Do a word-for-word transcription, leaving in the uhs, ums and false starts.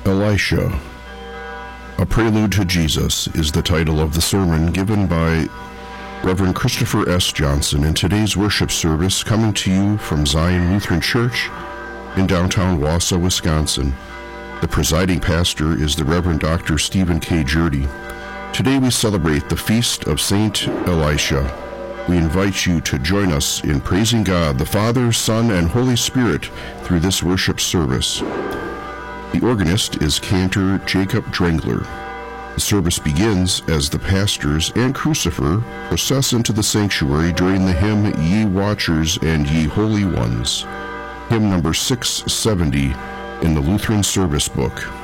Elisha, A Prelude to Jesus, is the title of the sermon given by Reverend Christopher S. Johnson in today's worship service, coming to you from Zion Lutheran Church in downtown Wausau, Wisconsin. The presiding pastor is the Reverend Doctor Stephen K. Jurdy. Today we celebrate the feast of Saint Elisha. We invite you to join us in praising God, the Father, Son, and Holy Spirit through this worship service. The organist is Cantor Jacob Drengler. The service begins as the pastors and crucifer process into the sanctuary during the hymn Ye Watchers and Ye Holy Ones, hymn number six seventy in the Lutheran Service Book.